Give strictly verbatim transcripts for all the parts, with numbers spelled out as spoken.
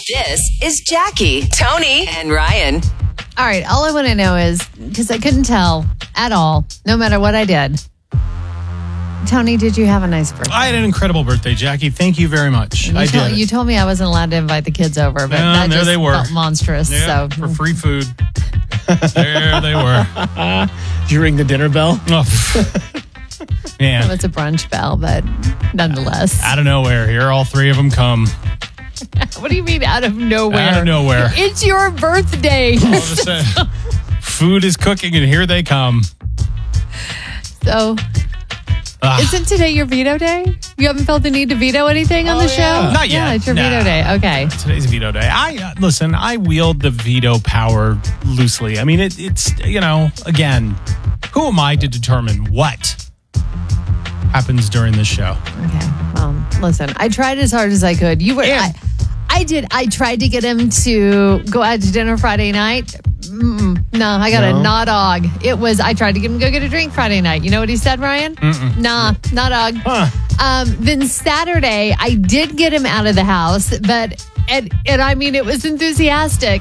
This is Jackie, Tony, and Ryan. All right, all I want to know is, because I couldn't tell at all, no matter what I did. Tony, did you have a nice birthday? I had an incredible birthday, Jackie. Thank you very much. You I told, did. You told me I wasn't allowed to invite the kids over, but No, that there just they were. felt monstrous. Yeah, so for free food. There they were. Did you ring the dinner bell? Oh, man. it's a brunch bell, but nonetheless. Out of nowhere, here all three of them come. What do you mean out of nowhere? Out of nowhere. It's your birthday. All of a sudden, food is cooking, and here they come. So, Ah. isn't today your veto day? You haven't felt the need to veto anything on Oh, the show? yeah. Not yet. Yeah, it's your Nah. veto day. Okay. Today's veto day. I uh, listen. I wield the veto power loosely. I mean, it, it's you know, again, who am I to determine what happens during this show? Okay. Well, listen, I tried as hard as I could. You were, I, I did. I tried to get him to go out to dinner Friday night. Mm-mm. No, I got No? a nah dog. It was, I tried to get him to go get a drink Friday night. You know what he said, Ryan? Mm-mm. Nah, nah dog. Huh. Um, then Saturday, I did get him out of the house, but, and, and I mean, it was enthusiastic.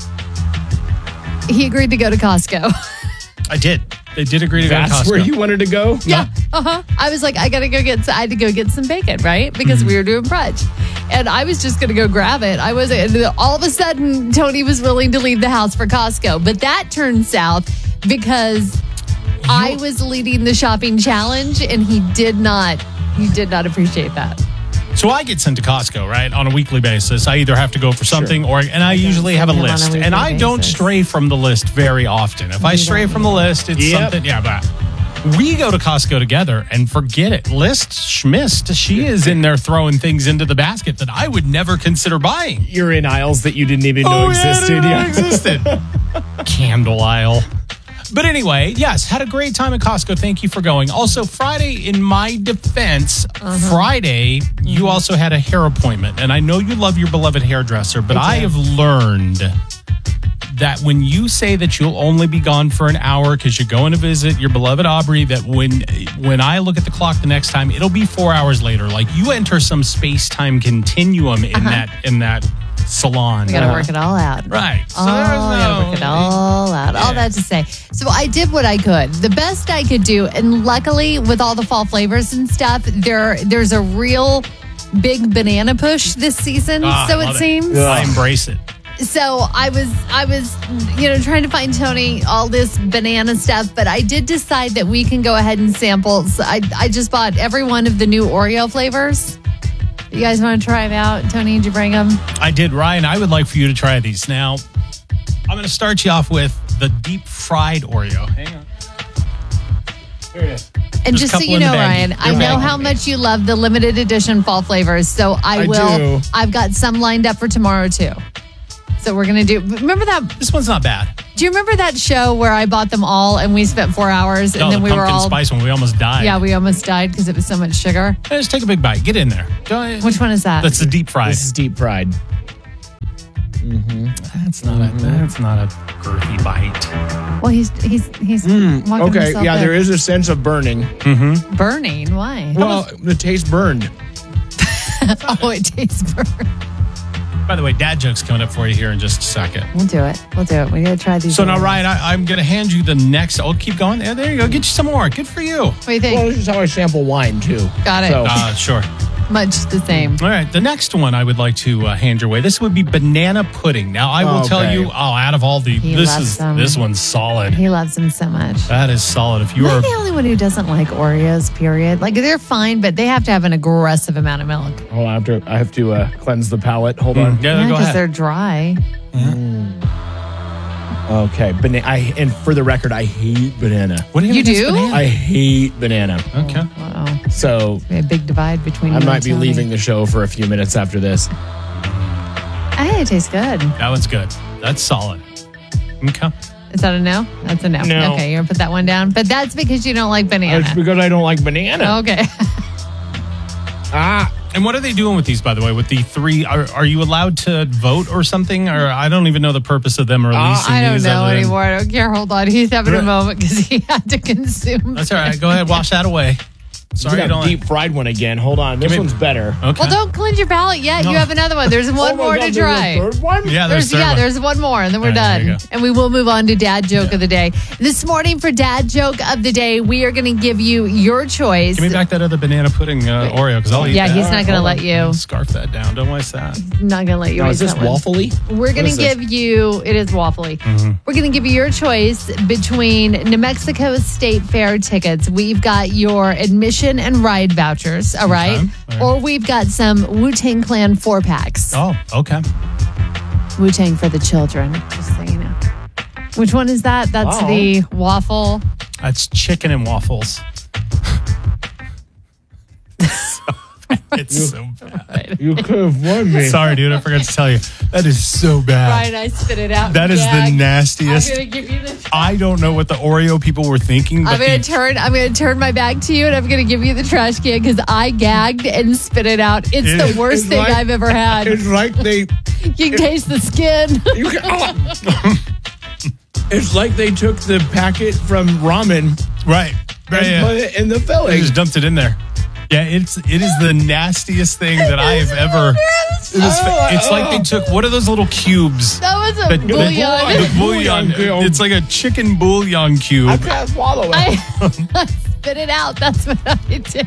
He agreed to go to Costco. I did. They did agree to go to That's Costco. where you wanted to go? Yeah. Uh-huh. I was like, I gotta go get, I had to go get some bacon, right? Because Mm-hmm. we were doing brunch. And I was just gonna go grab it. I was, and all of a sudden, Tony was willing to leave the house for Costco. But that turned south because I was leading the shopping challenge and he did not, he did not appreciate that. So I get sent to Costco, right, on a weekly basis. I either have to go for something or, and I usually have a send him on a list. weekly And I don't basis. stray from the list very often. If I stray from the list, it's Yep. something, yeah, but we go to Costco together and forget it. List schmist. She is in there throwing things into the basket that I would never consider buying. You're in aisles that you didn't even know Oh, existed. yeah, I didn't know existed. Candle aisle. But anyway, yes, had a great time at Costco. Thank you for going. Also, Friday, in my defense, Uh-huh. Friday, you also had a hair appointment. And I know you love your beloved hairdresser, but I, do. have learned that when you say that you'll only be gone for an hour because you're going to visit your beloved Aubrey, that when when I look at the clock the next time, it'll be four hours later. Like you enter some space-time continuum in that in that salon. We gotta work it all out. Right. So Oh, there's I gotta work it no- all out. All Yeah. that to say. So I did what I could. The best I could do. And luckily, with all the fall flavors and stuff, there there's a real big banana push this season, Ah, so I it love seems. I embrace it. So I was I was you know trying to find Tony all this banana stuff, but I did decide that we can go ahead and sample. So I I just bought every one of the new Oreo flavors. You guys want to try them out? Tony, did you bring them? I did, Ryan. I would like for you to try these. Now, I'm going to start you off with the deep fried Oreo. Hang on. Here it is. And There's a just so couple you in the know, bag. Ryan, I They're know bag. how much you love the limited edition fall flavors. So I, I will. do. I've got some lined up for tomorrow too. So we're gonna do. Remember that? This one's not bad. Do you remember that show where I bought them all and we spent four hours and Oh, then the we were pumpkin all. spice one. We almost died. Yeah, we almost died because it was so much sugar. Hey, just take a big bite. Get in there. Don't, Which one is that? That's the deep fried. This is deep fried. That's not a. That's not a girthy bite. well, he's he's he's walking Okay, himself yeah, in. there is a sense of burning. burning. Why? Well, the taste burned. Oh, it tastes burnt. By the way, dad joke's coming up for you here in just a second. We'll do it. We'll do it. We gotta try these. So now, other Ryan, I, I'm going to hand you the next. Oh, keep going. There, there you go. Get you some more. Good for you. ones. What do you think? Well, this is how I sample wine, too. Got it. So, Uh, sure. Much the same. All right, the next one I would like to uh, hand your way. This would be banana pudding. Now I will Okay. tell you, oh, out of all the, He this loves is them. this one's solid. He loves them so much. That is solid. If you Am I are, the only one who doesn't like Oreos, period? Like, they're fine, but they have to have an aggressive amount of milk. hold on, I have to, I have to uh, cleanse the palate. Hold on. yeah, Yeah, go because ahead. they're dry. Okay, bana- I and for the record, I hate banana. What do You against do? banana? I hate banana. Okay. Wow. So A big divide between I you might and be Tony. leaving the show for a few minutes after this. Hey, it tastes good. That one's good. That's solid. Okay. Is that a no? That's a no. No. Okay, you're going to put that one down. But that's because you don't like banana. It's because I don't like banana. Okay. Ah, And what are they doing with these, by the way? With the three, are, are you allowed to vote or something? Or I don't even know the purpose of them releasing I don't these. know other than- anymore. I don't care. Hold on. He's having a Right. moment because he had to consume. That's all right. Go ahead. Wash that away. Sorry, you you got don't deep fried one again. Hold on. This me- one's better. Okay. Well, don't cleanse your palate yet. No. You have another one. There's one Oh my more God, to there's a try. third one? Yeah, there's, There's, third yeah, one. there's one more, and then we're All right, there you done. go. And we will move on to Dad Joke of the Day. This morning for Dad Joke of the Day, we are going to give you your choice. Give me back that other banana pudding uh, Oreo because I'll eat Yeah, that. he's not going to let you. Scarf that down. Don't waste that. Not going to let you. Now, eat is this that one. waffly? We're going What to is this? give you, it is waffly. Mm-hmm. We're going to give you your choice between New Mexico State Fair tickets. We've got your admission and ride vouchers, all right? All right. Or we've got some Wu-Tang Clan four packs. Oh, okay. Wu-Tang for the children, just so you know. Which one is that? That's Wow. the waffle. That's chicken and waffles. It's so bad. You could have won me. Sorry, dude. I forgot to tell you. That is so bad. Ryan, I spit it out. That is the Gag. I'm nastiest. going to give you the... I don't know what the Oreo people were thinking, but I'm gonna the, turn. I'm gonna turn my back to you, and I'm gonna give you the trash can because I gagged and spit it out. It's It- the worst it's thing like- I've ever had. It's like they. You can taste the skin. You can, oh. It's like they took the packet from ramen right, right, and yeah. put it in the They filling. just dumped it in there. Yeah, it's it is the nastiest thing that I have ever. It was, Oh, it's like they oh. took what are those little cubes? That was a The- the- bouillon. The bouillon. Bouillon cube. It's like a chicken bouillon cube. I can't swallow it. I spit it out. That's what I did.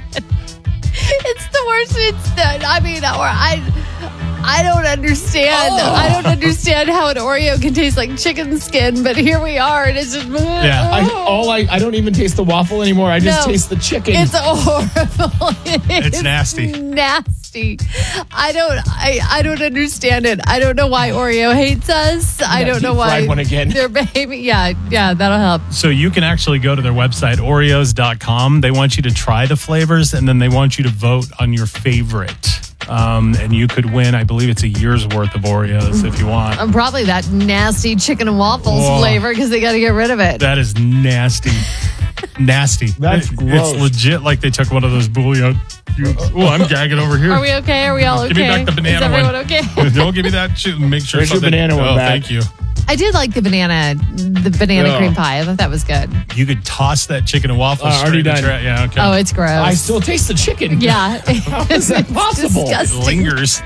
It's the worst. It's the, I mean, or I, I don't understand. Oh. I don't understand how an Oreo can taste like chicken skin, but here we are, and it's just. Yeah. I, all I, I don't even taste the waffle anymore. I just No. taste the chicken. It's horrible. It's nasty. Nasty. I don't. I. I don't understand it. I don't know why Oreo hates us. I Yeah, don't know deep why fried one again. they're behaving. Yeah. Yeah. That'll help. So you can actually go to their website, Oreos dot com. They want you to try the flavors and then they want you to vote on your favorite. Um, and you could win, I believe it's a year's worth of Oreos if you want. Um, probably that nasty chicken and waffles Whoa. flavor because they got to get rid of it. That is nasty. Nasty. That's It- gross. It's legit like they took one of those bouillon cubes. Oh, I'm gagging over here. Are we okay? Are we all okay? Give me back the banana Is everyone one. okay? Don't give me that. Shit. Make sure Where's your something- banana one oh, back? Thank you. I did like the banana, the banana Yeah. cream pie. I thought that was good. You could toss that chicken and waffles Uh, already straight in the done. tra- Yeah, okay. Oh, it's gross. I still taste the chicken. yeah. How is that It's possible? It disgusting. lingers.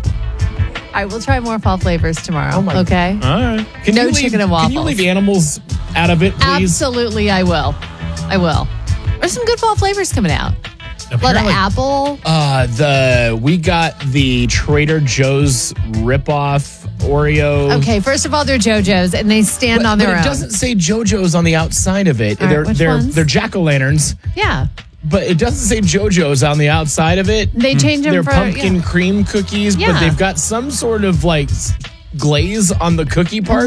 All right, we'll try more fall flavors tomorrow. Oh my- okay. All right. Can No you leave, chicken and Can you waffles. leave animals out of it, please? Absolutely, I will. I will. There's some good fall flavors coming out. A lot of Apparently- apple. Uh, the we got the Trader Joe's ripoff Oreo. Okay, first of all, they're JoJo's and they stand But, on but their it own. doesn't say JoJo's on the outside of it. All right, they're which they're ones? they're jack o' lanterns, Yeah. but it doesn't say JoJo's on the outside of it. They change them They're for pumpkin yeah. cream cookies, Yeah. but they've got some sort of like s- glaze on the cookie part.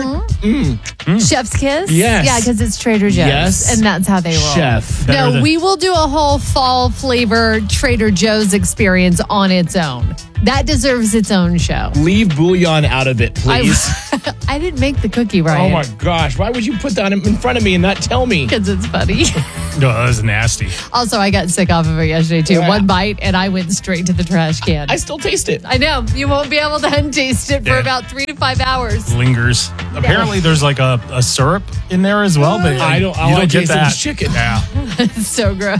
Chef's Kiss? Yes. Yeah, because it's Trader Joe's. Yes. And that's how they roll. Chef. Better No, than- we will do a whole fall flavor Trader Joe's experience on its own. That deserves its own show. Leave bouillon out of it, please. I, I didn't make the cookie Oh right. my gosh! Why would you put that in front of me and not tell me? Because it's funny. No, that was nasty. Also, I got sick off of it yesterday too. Yeah. One bite and I went straight to the trash can. I still taste it. I know. You won't be able to untaste it for Yeah. about three to five hours. Lingers. Apparently, there's like a, a syrup in there as well, but I don't- all You I don't get tasted that. was chicken. Yeah. It's so gross.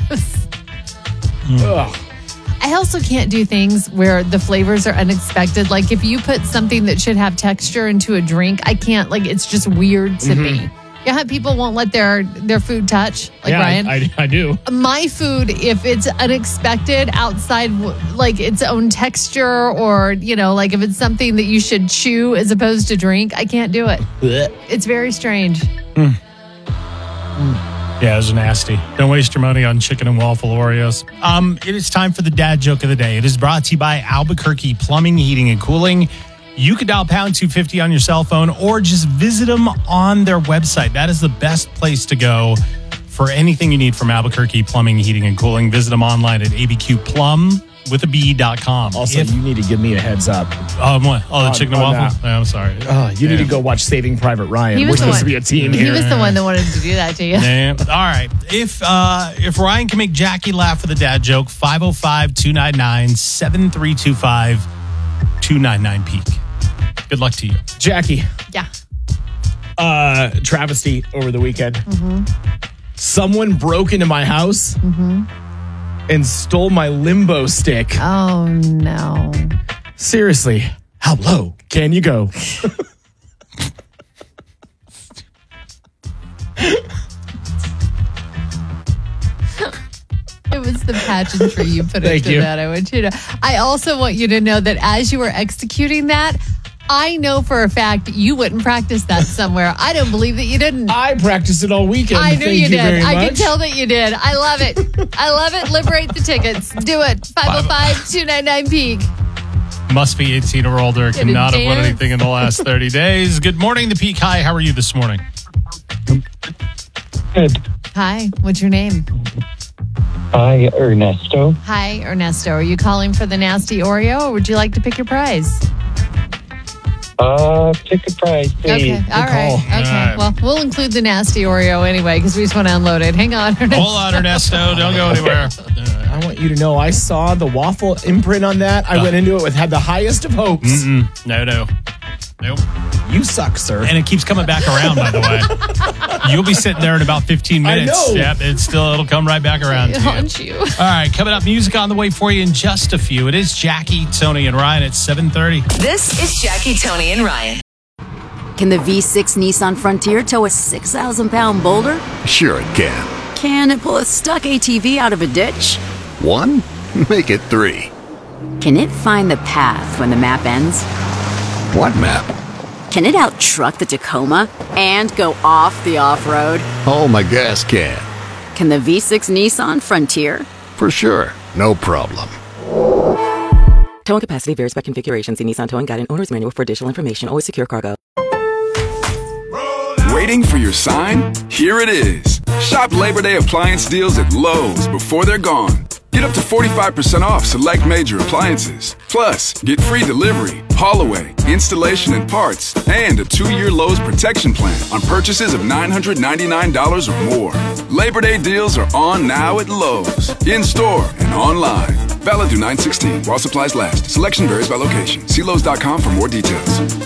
Ugh. I also can't do things where the flavors are unexpected. Like if you put something that should have texture into a drink, I can't. Like it's just weird to me. You know how people won't let their their food touch, like yeah, Ryan. I, I, I do. My food, if it's unexpected outside, like its own texture, or you know, like if it's something that you should chew as opposed to drink, I can't do it. Blech. It's very strange. Yeah, it was nasty. Don't waste your money on chicken and waffle Oreos. Um, it is time for the dad joke of the day. It is brought to you by Albuquerque Plumbing, Heating, and Cooling. You can dial pound two fifty on your cell phone or just visit them on their website. That is the best place to go for anything you need from Albuquerque Plumbing, Heating, and Cooling. Visit them online at a b q plum with a b dot com. Also, If, you need to give me a heads up. um, what? Oh, the on- chicken and on waffle? that. Yeah, I'm sorry. Uh, you Yeah. need to go watch Saving Private Ryan. He We're was the supposed one. to be a team He here. was the one that wanted to do that to you. Yeah. All right. If uh, if Ryan can make Jackie laugh with a dad joke, five oh five, two nine nine, seven three two five, two nine nine peak. Good luck to you. Jackie, Yeah. uh, travesty over the weekend. Someone broke into my house and stole my limbo stick. Oh, no. Seriously, how low can you go? It was the pageantry you put Thank into you. that. I want you to. I also want you to know that as you were executing that, I know for a fact you wouldn't practice that somewhere. I don't believe that you didn't. I practiced it all weekend. I knew Thank you did. very I much. can tell that you did. I love it. I love it. Liberate the tickets. Do it. five oh five, two nine nine, peak. Must be eighteen or older. Get a Cannot have won dance. anything in the last thirty days. Good morning, the Peak. Hi, how are you this morning? Good. Hi. What's your name? Hi, Ernesto. Hi, Ernesto. Are you calling for the nasty Oreo, or would you like to pick your prize? Uh, pick a prize, please. Okay. All right. call. Okay. All right. Well, we'll include the nasty Oreo anyway because we just want to unload it. Hang on, Ernesto. Hold on, Ernesto. Don't go anywhere. I want you to know I saw the waffle imprint on that. I went into it with had the highest of hopes. Mm-mm. No, no. Nope. You suck, sir. And it keeps coming back around, by the way. You'll be sitting there in about fifteen I minutes. know. Yep, it's still, it'll come right back around to you. Haunt you. All right, coming up, music on the way for you in just a few. It is Jackie, Tony, and Ryan at seven thirty. This is Jackie, Tony, and Ryan. Can the V six Nissan Frontier tow a six thousand pound boulder? Sure it can. Can it pull a stuck A T V out of a ditch? One? Make it three. Can it find the path when the map ends? What map? Can it out-truck the Tacoma and go off the off-road? Oh, my gas can. Can the V six Nissan Frontier? For sure. No problem. Towing capacity varies by configuration. See Nissan Towing Guide and Owner's Manual for additional information. Always secure cargo. Waiting for your sign? Here it is. Shop Labor Day appliance deals at Lowe's before they're gone. Get up to forty-five percent off select major appliances. Plus, get free delivery, haul away, installation and parts, and a two-year Lowe's protection plan on purchases of nine hundred ninety-nine dollars or more. Labor Day deals are on now at Lowe's, in-store and online. Valid through nine sixteen while supplies last. Selection varies by location. See Lowe's dot com for more details.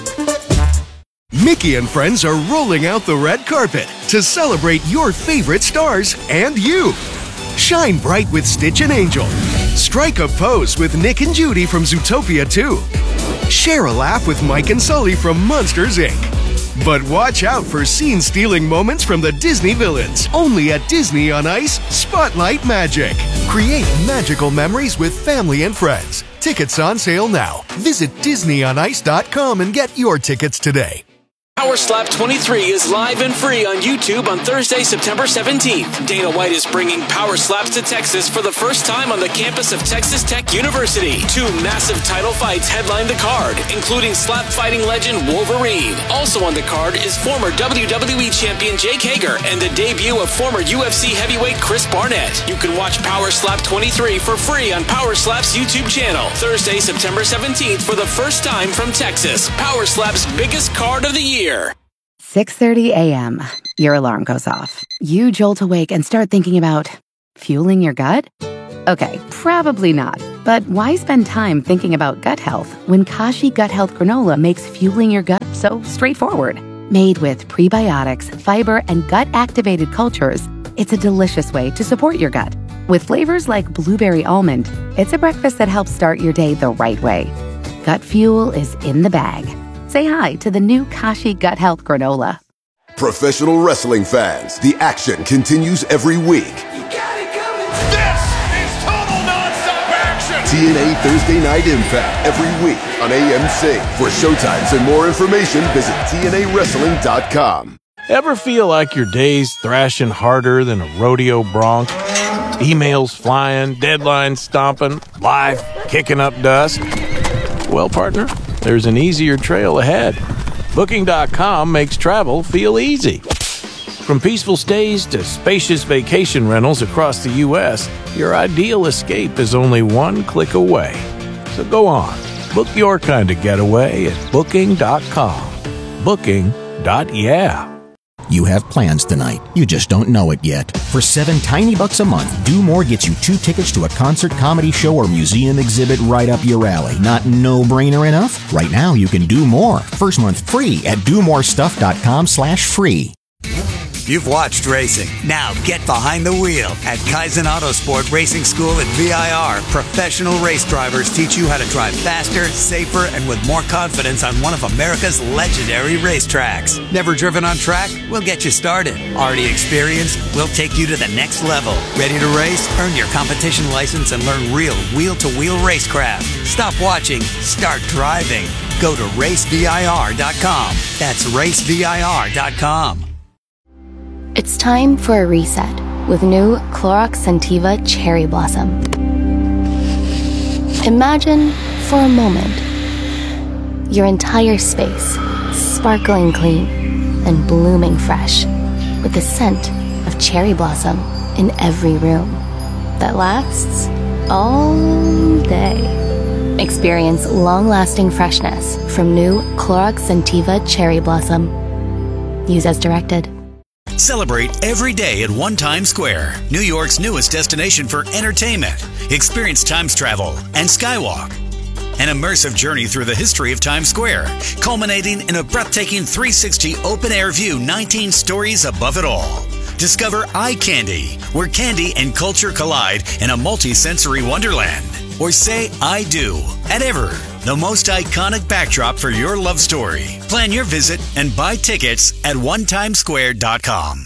Mickey and friends are rolling out the red carpet to celebrate your favorite stars and you. Shine bright with Stitch and Angel. Strike a pose with Nick and Judy from Zootopia two. Share a laugh with Mike and Sully from Monsters, Incorporated. But watch out for scene-stealing moments from the Disney villains. Only at Disney on Ice, Spotlight Magic. Create magical memories with family and friends. Tickets on sale now. Visit Disney on ice dot com and get your tickets today. Power Slap twenty-three is live and free on YouTube on Thursday, September seventeenth. Dana White is bringing Power Slaps to Texas for the first time on the campus of Texas Tech University. Two massive title fights headline the card, including slap fighting legend Wolverine. Also on the card is former W W E champion Jake Hager and the debut of former U F C heavyweight Chris Barnett. You can watch Power Slap twenty-three for free on Power Slap's YouTube channel. Thursday, September seventeenth for the first time from Texas. Power Slap's biggest card of the year. six thirty a.m. Your alarm goes off. You jolt awake and start thinking about fueling your gut? Okay, probably not. But why spend time thinking about gut health when Kashi Gut Health Granola makes fueling your gut so straightforward? Made with prebiotics, fiber, and gut-activated cultures, it's a delicious way to support your gut. With flavors like blueberry almond, it's a breakfast that helps start your day the right way. Gut fuel is in the bag. Say hi to the new Kashi Gut Health Granola. Professional wrestling fans, the action continues every week. This is total nonstop action! T N A Thursday Night Impact every week on A M C. For showtimes and more information, visit T N A wrestling dot com. Ever feel like your day's thrashing harder than a rodeo bronc? Emails flying, deadlines stomping, life kicking up dust? Well, partner, there's an easier trail ahead. Booking dot com makes travel feel easy. From peaceful stays to spacious vacation rentals across the U S, your ideal escape is only one click away. So go on, book your kind of getaway at Booking dot com. Booking. Yeah. You have plans tonight. You just don't know it yet. For seven tiny bucks a month, Do More gets you two tickets to a concert, comedy show, or museum exhibit right up your alley. Not no-brainer enough? Right now, you can do more. First month free at do more stuff dot com slash free. You've watched racing. Now get behind the wheel. At Kaizen Autosport Racing School at V I R, professional race drivers teach you how to drive faster, safer, and with more confidence on one of America's legendary racetracks. Never driven on track? We'll get you started. Already experienced? We'll take you to the next level. Ready to race? Earn your competition license and learn real wheel-to-wheel racecraft. Stop watching. Start driving. Go to race V I R dot com. That's race V I R dot com. It's time for a reset with new Clorox Scentiva Cherry Blossom. Imagine for a moment your entire space sparkling clean and blooming fresh with the scent of cherry blossom in every room that lasts all day. Experience long-lasting freshness from new Clorox Scentiva Cherry Blossom. Use as directed. Celebrate every day at One Times Square, New York's newest destination for entertainment. Experience Times Travel and Skywalk, an immersive journey through the history of Times Square, culminating in a breathtaking three sixty open-air view, nineteen stories above it all. Discover Eye Candy, where candy and culture collide in a multi-sensory wonderland. Or say I do at Ever, the most iconic backdrop for your love story. Plan your visit and buy tickets at one times square dot com.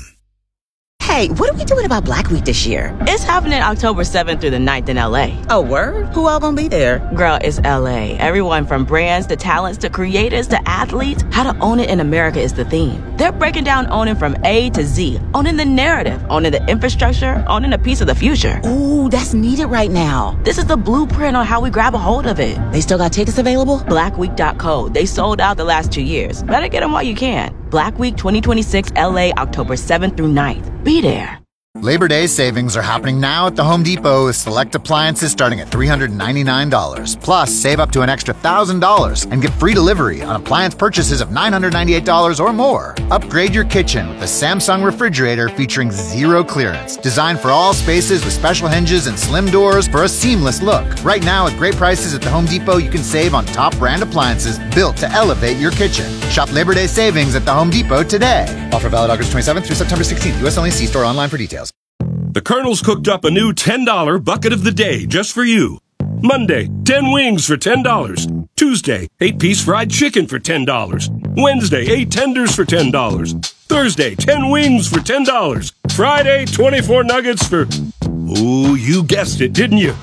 Hey, what are we doing about Black Week this year? It's happening October seventh through the ninth in L A. Oh, word? Who all gonna be there? Girl, it's L A. Everyone from brands to talents to creators to athletes. How to own it in America is the theme. They're breaking down owning from A to Z. Owning the narrative, owning the infrastructure, owning a piece of the future. Ooh, that's needed right now. This is the blueprint on how we grab a hold of it. They still got tickets available? black week dot co. They sold out the last two years. Better get them while you can. Black Week twenty twenty-six L A, October seventh through ninth. Be there. Labor Day savings are happening now at the Home Depot with select appliances starting at three hundred ninety-nine dollars. Plus, save up to an extra one thousand dollars and get free delivery on appliance purchases of nine hundred ninety-eight dollars or more. Upgrade your kitchen with the Samsung refrigerator featuring zero clearance. Designed for all spaces with special hinges and slim doors for a seamless look. Right now, with great prices at the Home Depot, you can save on top brand appliances built to elevate your kitchen. Shop Labor Day savings at the Home Depot today. Offer valid August twenty-seventh through September sixteenth. U S only. See store online for details. The Colonel's cooked up a new ten dollar bucket of the day just for you. Monday, ten wings for ten dollars. Tuesday, eight piece fried chicken for ten dollars. Wednesday, eight tenders for ten dollars. Thursday, ten wings for ten dollars. Friday, twenty-four nuggets for... Ooh, you guessed it, didn't you?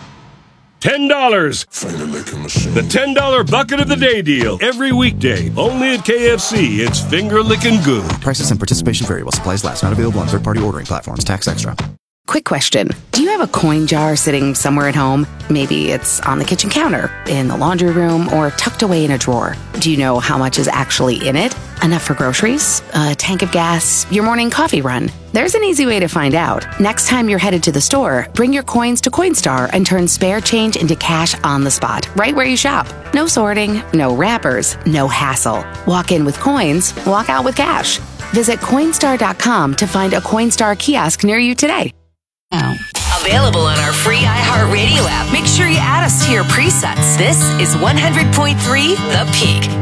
ten dollars. The ten dollar bucket of the day deal. Every weekday. Only at K F C. It's finger licking good. Prices and participation vary while supplies last. Not available on third-party ordering platforms. Tax extra. Quick question. Do you have a coin jar sitting somewhere at home? Maybe it's on the kitchen counter, in the laundry room, or tucked away in a drawer. Do you know how much is actually in it? Enough for groceries? A tank of gas? Your morning coffee run? There's an easy way to find out. Next time you're headed to the store, bring your coins to Coinstar and turn spare change into cash on the spot, right where you shop. No sorting, no wrappers, no hassle. Walk in with coins, walk out with cash. Visit Coinstar dot com to find a Coinstar kiosk near you today. Now. Available on our free iHeartRadio app. Make sure you add us to your presets. This is one hundred point three The Peak.